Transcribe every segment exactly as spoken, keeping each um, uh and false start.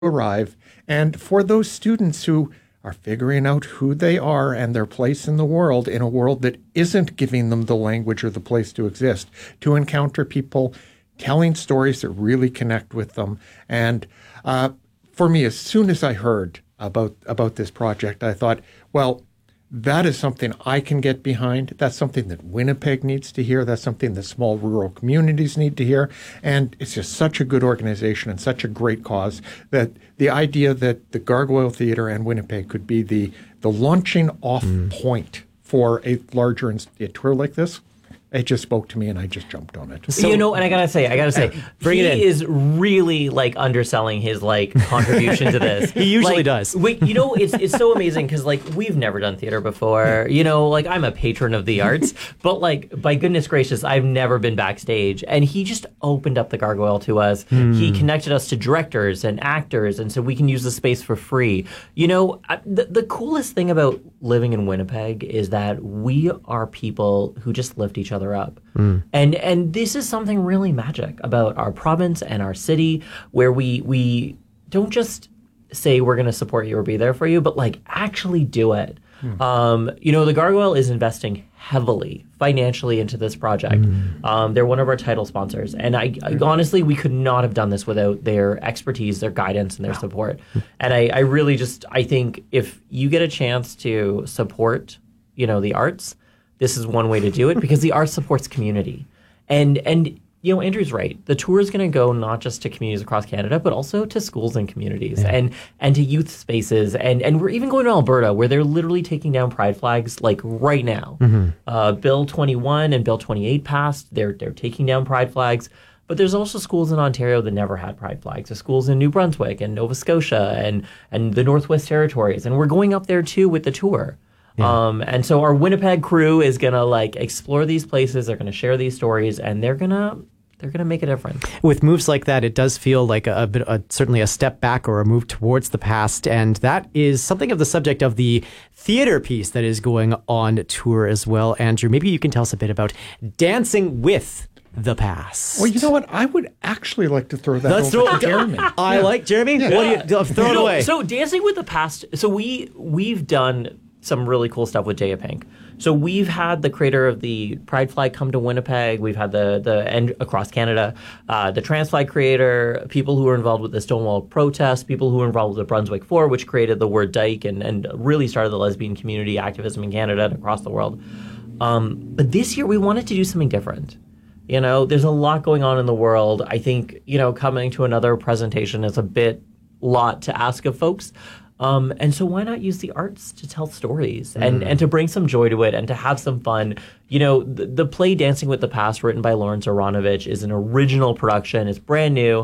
arrive. And for those students who are figuring out who they are and their place in the world, in a world that isn't giving them the language or the place to exist, to encounter people telling stories that really connect with them. And uh, for me, as soon as I heard about about this project, I thought, well, that is something I can get behind. That's something that Winnipeg needs to hear. That's something that small rural communities need to hear. And it's just such a good organization and such a great cause that the idea that the Gargoyle Theatre and Winnipeg could be the, the launching off mm. point for a larger a tour like this, it just spoke to me and I just jumped on it. So, you know, and I gotta say, I gotta say, bring he it in. is really like underselling his like contribution to this. He usually like, does. Wait, you know, it's it's so amazing because like we've never done theater before. You know, like I'm a patron of the arts, but like by goodness gracious, I've never been backstage. And he just opened up the Gargoyle to us. Hmm. He connected us to directors and actors, and so we can use the space for free. You know, the the coolest thing about living in Winnipeg is that we are people who just lift each other up. Mm. And and this is something really magic about our province and our city, where we we don't just say we're going to support you or be there for you, but like actually do it. Mm. Um, you know, the Gargoyle is investing heavily financially into this project. Mm. Um, they're one of our title sponsors. And I, I honestly, we could not have done this without their expertise, their guidance, and their support. And I, I really just, I think if you get a chance to support, you know, the arts, this is one way to do it because the art supports community. And, and you know, Andrew's right. The tour is going to go not just to communities across Canada, but also to schools and communities yeah. and, and to youth spaces. And, and we're even going to Alberta, where they're literally taking down pride flags like right now. Mm-hmm. Uh, Bill twenty-one and Bill twenty-eight passed. They're, they're taking down pride flags. But there's also schools in Ontario that never had pride flags. There's schools in New Brunswick and Nova Scotia and, and the Northwest Territories. And we're going up there, too, with the tour. Yeah. Um, and so our Winnipeg crew is going to like explore these places. They're going to share these stories, and they're going to they're going to make a difference. With moves like that, it does feel like a, a bit, a, certainly a step back or a move towards the past. And that is something of the subject of the theater piece that is going on tour as well. Andrew, maybe you can tell us a bit about Dancing with the Past. Well, you know what? I would actually like to throw that Let's over throw, to Jeremy. I yeah. like Jeremy. Yeah. What do you throw you it know, away? So Dancing with the Past. So we we've done some really cool stuff with Jaya Pink. So we've had the creator of the Pride flag come to Winnipeg. We've had the the and across Canada, uh, the trans flag creator, people who were involved with the Stonewall protest, people who were involved with the Brunswick Four, which created the word dyke and, and really started the lesbian community activism in Canada and across the world. Um, but this year we wanted to do something different. You know, there's a lot going on in the world. I think, you know, coming to another presentation is a bit lot to ask of folks. Um, and so why not use the arts to tell stories and, mm. and to bring some joy to it and to have some fun? You know, the, the play Dancing with the Past, written by Lawrence Aronovich, is an original production. It's brand new.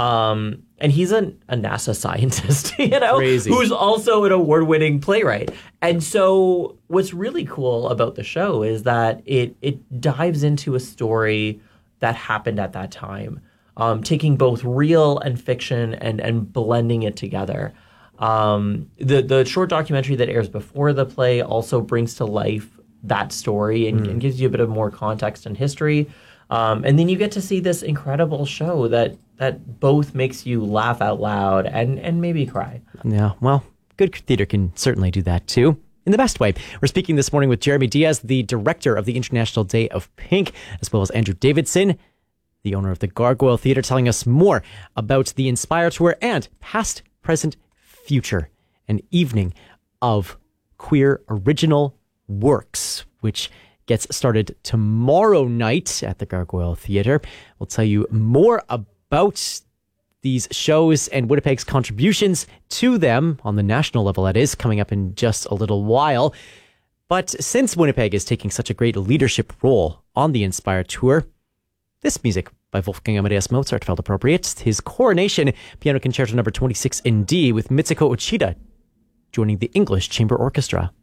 Um, and he's a, a NASA scientist, you know, Crazy. who's also an award-winning playwright. And so what's really cool about the show is that it it dives into a story that happened at that time, um, taking both real and fiction and, and blending it together. Um, the the short documentary that airs before the play also brings to life that story and, mm. and gives you a bit of more context and history. Um, and then you get to see this incredible show that that both makes you laugh out loud and, and maybe cry. Yeah, well, good theater can certainly do that too, in the best way. We're speaking this morning with Jeremy Diaz, the director of the International Day of Pink, as well as Andrew Davidson, the owner of the Gargoyle Theatre, telling us more about the Inspire Tour and past, present, future, an evening of queer original works, which gets started tomorrow night at the Gargoyle Theatre. We'll tell you more about these shows and Winnipeg's contributions to them on the national level, that is, coming up in just a little while. But since Winnipeg is taking such a great leadership role on the Inspire Tour, this music by Wolfgang Amadeus Mozart felt appropriate. His Coronation Piano Concerto number twenty-six in D, with Mitsuko Uchida joining the English Chamber Orchestra.